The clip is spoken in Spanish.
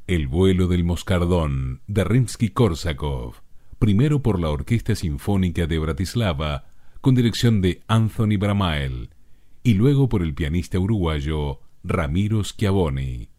El vuelo del moscardón de Rimsky-Kórsakov, primero por la Orquesta Sinfónica de Bratislava, con dirección de Anthony Bramael, y luego por el pianista uruguayo Ramiro Schiavoni.